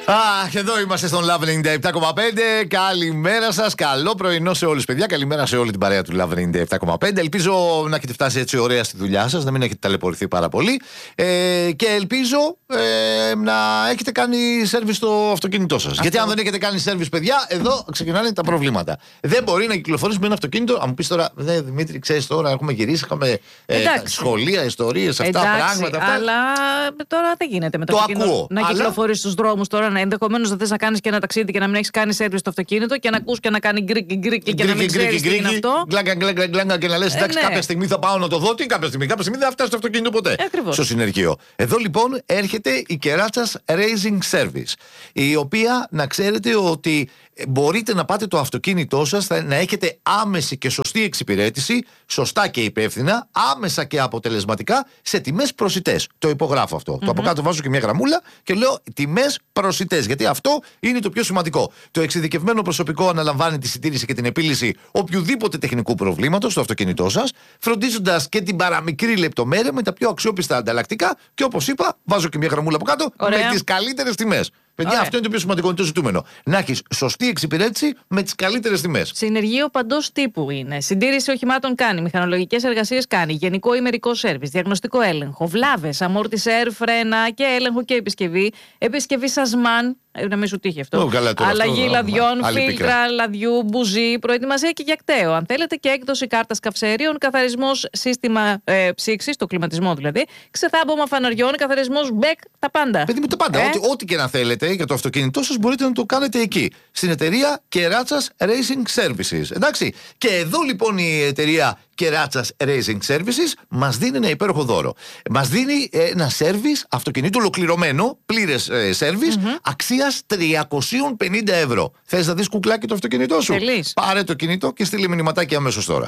Αχ, εδώ είμαστε στον Love 97,5. Καλημέρα σας, καλό πρωινό σε όλους, παιδιά. Καλημέρα σε όλη την παρέα του Love 97,5. Ελπίζω να έχετε φτάσει έτσι ωραία στη δουλειά σας, να μην έχετε ταλαιπωρηθεί πάρα πολύ. Και ελπίζω να έχετε κάνει σέρβις στο αυτοκίνητό σας. Γιατί αν δεν έχετε κάνει σέρβις, παιδιά, εδώ ξεκινάνε τα προβλήματα. Δεν μπορεί να κυκλοφορήσει με ένα αυτοκίνητο. Αν μου πεις τώρα, Δημήτρη, ξέρεις τώρα, έχουμε γυρίσει, είχαμε σχολεία, ιστορίες, αυτά πράγματα. Αυτά. Αλλά τώρα δεν γίνεται με το αυτοκίνητο να κυκλοφορείς στους δρόμους τώρα. Ενδεχομένως να θες να κάνεις και ένα ταξίδι και να μην έχεις κάνει σέρβις στο αυτοκίνητο και να ακούς και να κάνει γκρίκι και να μην ξέρεις τι είναι αυτό. Γκλάγκα και να λες εντάξει, κάποια στιγμή θα πάω να το δω. Κάποια στιγμή δεν θα φτάσει στο αυτοκίνητο ποτέ. Στο συνεργείο. Εδώ λοιπόν έρχεται η Κεράτσας Racing Service, η οποία να ξέρετε ότι μπορείτε να πάτε το αυτοκίνητό σας, να έχετε άμεση και σωστή εξυπηρέτηση, σωστά και υπεύθυνα, άμεσα και αποτελεσματικά σε τιμές προσιτές. Το υπογράφω αυτό. Το από κάτω βάζω και μια γραμμούλα και λέω τιμές προσιτές. Γιατί αυτό είναι το πιο σημαντικό. Το εξειδικευμένο προσωπικό αναλαμβάνει τη συντήρηση και την επίλυση οποιοδήποτε τεχνικού προβλήματος στο αυτοκίνητό σας, φροντίζοντας και την παραμικρή λεπτομέρεια με τα πιο αξιόπιστα ανταλλακτικά και όπως είπα, βάζω και μια γραμμούλα από κάτω με τις καλύτερες τιμές. Παιδιά, αυτό είναι το πιο σημαντικό, είναι το ζητούμενο. Να έχεις σωστή εξυπηρέτηση με τις καλύτερες τιμές. Συνεργείο παντός τύπου είναι. Συντήρηση οχημάτων κάνει. Μηχανολογικές εργασίες κάνει. Γενικό ή μερικό σέρβις. Διαγνωστικό έλεγχο. Βλάβες. Αμόρτισερ, φρένα και έλεγχο και επισκευή. Επισκευή σασμάν. Να μην σου τύχει αυτό. Αλλαγή λαδιών, φίλτρα λαδιού, μπουζί, προετοιμασία και γιακτέο. Αν θέλετε και έκδοση κάρτας καυσαερίων, καθαρισμός σύστημα ψήξης, το κλιματισμό δηλαδή, ξεθάμπομα φαναριών, καθαρισμός μπεκ, τα πάντα. Παιδί μου, τα πάντα. Ό,τι και να θέλετε για το αυτοκίνητό σας μπορείτε να το κάνετε εκεί. Στην εταιρεία Κεράτσας Racing Services. Εντάξει. Και εδώ λοιπόν η εταιρεία Κεράτσας Racing Services μας δίνει ένα υπέροχο δώρο. Μας δίνει ένα σέρβις αυτοκινήτου ολοκληρωμένο, πλήρες σέρβις, αξίας 350 ευρώ. Θες να δεις κουκλάκι το αυτοκίνητό σου? Τελείς. Πάρε το κινητό και στείλε μηνυματάκι αμέσως τώρα.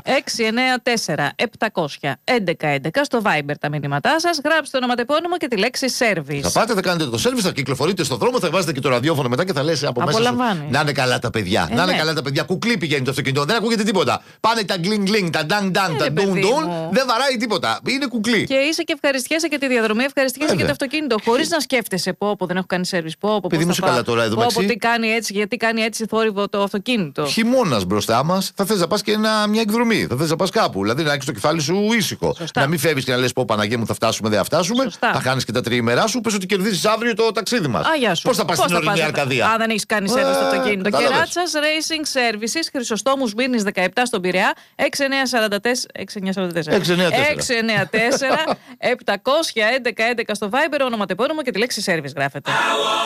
694-700-1111 στο Viber τα μηνύματά σας. Γράψτε το ονοματεπώνυμο και τη λέξη σέρβις. Θα πάτε, θα κάνετε το σέρβις, θα κυκλοφορείτε στον δρόμο, θα βάζετε και το ραδιόφωνο μετά και θα λες από μέσα σου, να είναι καλά τα παιδιά. Να είναι καλά τα παιδιά. Κουκλί πηγαίνει το αυτοκίνητο, δεν ακούγεται τίποτα. Πάνε τα γκλινγκ, τα ντang, τα ντουν, δεν βαράει τίποτα. Είναι κουκλί. Και είσαι και ευχαριστιέσαι και τη διαδρομή, ευχαριστιέσαι και το αυτοκίνητο. Χωρίς να σκέφτεσαι πω δεν έχω κάνει σέρβις. Παιδί μου, είσαι καλά τώρα εδώ μεταξύ. Τι κάνει έτσι, γιατί κάνει έτσι θόρυβο το αυτοκίνητο. Χειμώνας μπροστά μας, θα θες να πας και μια εκδρομή. Θα θες να πας κάπου. Δηλαδή να έχεις το κεφάλι σου ήσυχο. Σωστά. Να μην φεύγεις και να λες πω Παναγία μου θα φτάσουμε, δεν θα φτάσουμε. Σωστά. Θα χάνεις και τα τριήμερά σου. Πες ότι κερδίσεις αύριο το ταξίδι μας. Πώς θα πας στην ορεινή Αρκαδία? Αν δεν έχεις κάνει σέρβις στο αυτοκίνητο. Κεράτσας Racing Services, Χρυσοστόμους Μήνης 17 στον Πειραιά, 694-700-1111 στο Viber, ονοματεπώνυμο και τη λέξη service γράφετε.